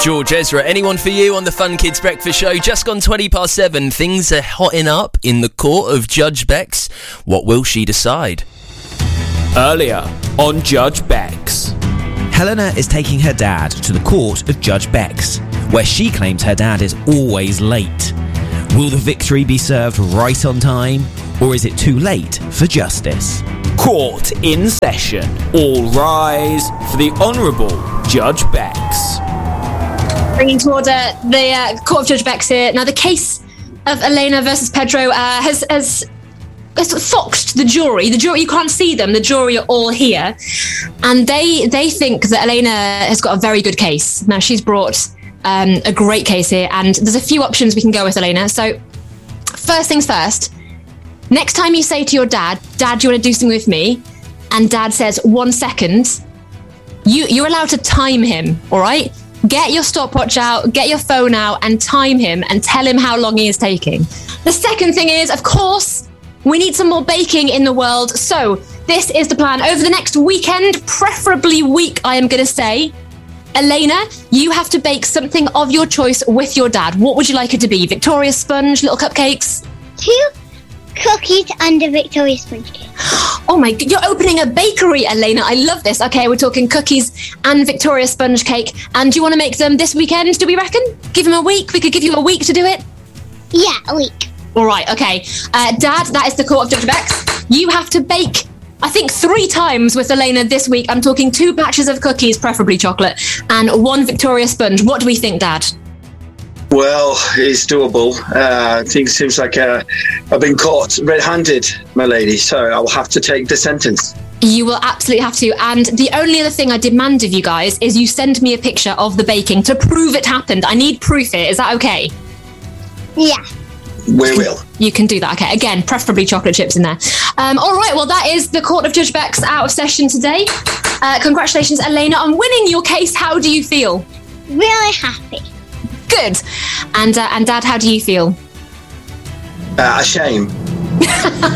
George Ezra, anyone for you on the Fun Kids Breakfast Show? Just gone 7:20. Things are hotting up in the court of Judge Bex. What will she decide? Earlier on Judge Bex. Helena is taking her dad to the court of Judge Bex, where she claims her dad is always late. Will the victory be served right on time, or is it too late for justice? Court in session. All rise for the Honourable Judge Bex. Bringing to order the Court of Judge Bex here. Now, the case of Elena versus Pedro has foxed the jury. The jury, you can't see them. The jury are all here. And they think that Elena has got a very good case. Now, she's brought a great case here. And there's a few options we can go with, Elena. So, first things first. Next time you say to your dad, Dad, do you want to do something with me? And Dad says 1 second. You're allowed to time him, all right? Get your stopwatch out, get your phone out and time him and tell him how long he is taking. The second thing is, of course, we need some more baking in the world. So this is the plan. Over the next weekend, preferably week, I am going to say, Elena, you have to bake something of your choice with your dad. What would you like it to be? Victoria Sponge, little cupcakes? 2 cookies and a Victoria Sponge cake. Oh my, you're opening a bakery, Elena. I love this. Okay, we're talking cookies and Victoria Sponge cake. And do you want to make them this weekend, do we reckon? Give him a week? We could give you a week to do it? Yeah, a week. All right, okay. Dad, that is the Court of Judge Bex. You have to bake, I think, 3 times with Elena this week. I'm talking 2 batches of cookies, preferably chocolate, and 1 Victoria Sponge. What do we think, Dad? Well, it's doable. I think it seems like I've been caught red-handed, my lady, so I'll have to take the sentence. You will absolutely have to. And the only other thing I demand of you guys is you send me a picture of the baking to prove it happened. I need proof here. Is that okay? Yeah. We will. You can do that. Okay. Again, preferably chocolate chips in there. All right. Well, that is the Court of Judge Bex out of session today. Congratulations, Elena, on winning your case. How do you feel? Really happy. Good. And Dad, how do you feel? A shame.